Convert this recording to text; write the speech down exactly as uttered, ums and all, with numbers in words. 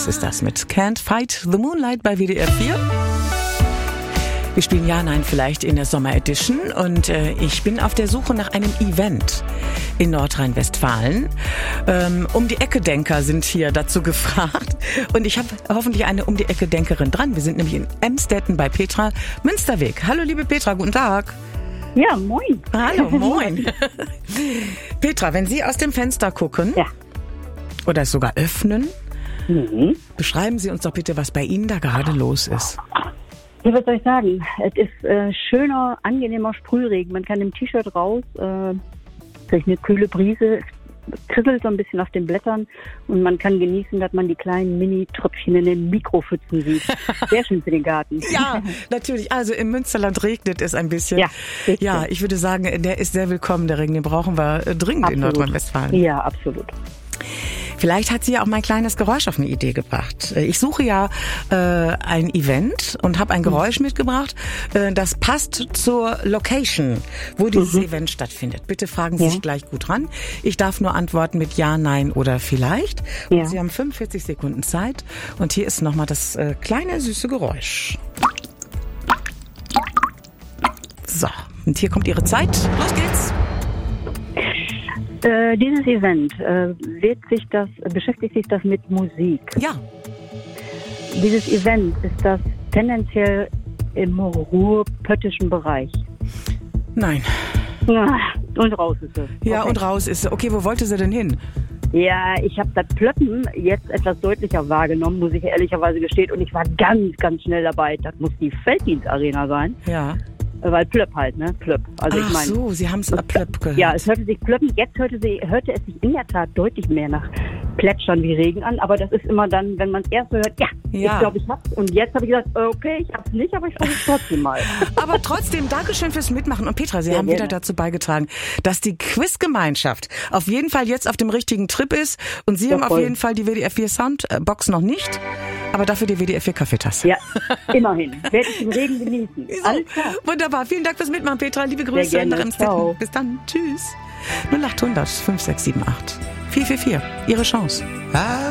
Adams ist das mit Can't Fight the Moonlight bei W D R vier. Wir spielen Ja, Nein vielleicht in der Sommer Edition und äh, ich bin auf der Suche nach einem Event in Nordrhein-Westfalen. Ähm, um die Ecke Denker sind hier dazu gefragt und ich habe hoffentlich eine um die Ecke Denkerin dran. Wir sind nämlich in Emstetten bei Petra Münsterweg. Hallo liebe Petra, guten Tag. Ja, moin. Hallo, moin. Petra, wenn Sie aus dem Fenster gucken ja. oder es sogar öffnen, mhm. beschreiben Sie uns doch bitte, was bei Ihnen da gerade los ist. Ja, was soll ich sagen? Es ist äh, schöner, angenehmer Sprühregen. Man kann im T-Shirt raus, äh, durch eine kühle Brise, es krisselt so ein bisschen auf den Blättern und man kann genießen, dass man die kleinen Mini-Tröpfchen in den Mikropfützen sieht. Sehr schön für den Garten. Ja, natürlich. Also im Münsterland regnet es ein bisschen. Ja, richtig. Ja, ich würde sagen, der ist sehr willkommen, der Regen. Den brauchen wir äh, dringend absolut. In Nordrhein-Westfalen. Ja, absolut. Vielleicht hat sie ja auch mein kleines Geräusch auf eine Idee gebracht. Ich suche ja äh, ein Event und habe ein Geräusch mhm. mitgebracht, äh, das passt zur Location, wo dieses mhm. Event stattfindet. Bitte fragen Sie ja. sich gleich gut ran. Ich darf nur antworten mit Ja, Nein oder vielleicht. Und ja. Sie haben fünfundvierzig Sekunden Zeit. Und hier ist nochmal das äh, kleine, süße Geräusch. So, und hier kommt Ihre Zeit. Los geht's. Äh, dieses Event, äh, wird sich das, beschäftigt sich das mit Musik? Ja. Dieses Event, ist das tendenziell im ruhrpöttischen Bereich? Nein. Ja, und raus ist es. Ja, okay. und raus ist es. Okay, wo wollte sie denn hin? Ja, ich habe das Plöppen jetzt etwas deutlicher wahrgenommen, muss ich ehrlicherweise gestehen. Und ich war ganz, ganz schnell dabei. Das muss die Felddienstarena sein. Ja. Weil Plöpp halt, ne? Plöpp. Also Ach ich mein, so, Sie haben es Plöpp gehört. Ja, es hörte sich Plöppen, jetzt hörte, sie, hörte es sich in der Tat deutlich mehr nach Plätschern wie Regen an, aber das ist immer dann, wenn man es erst so hört, ja, ja. ich glaube, ich hab's. Und jetzt habe ich gesagt, okay, ich hab's nicht, aber ich versuche es trotzdem mal. Aber trotzdem, Dankeschön fürs Mitmachen. Und Petra, Sie ja, haben gerne. wieder dazu beigetragen, dass die Quizgemeinschaft auf jeden Fall jetzt auf dem richtigen Trip ist. Und Sie ja, haben voll. auf jeden Fall die W D R vier Soundbox noch nicht, aber dafür die W D R vier Kaffeetasse. Ja, immerhin. Werde ich den Regen genießen. So, alles klar. Wunderbar. Vielen Dank fürs Mitmachen, Petra. Liebe Grüße nach Emstetten. Bis dann. Tschüss. null acht hundert fünf sechs sieben acht vier vier vier. Ihre Chance.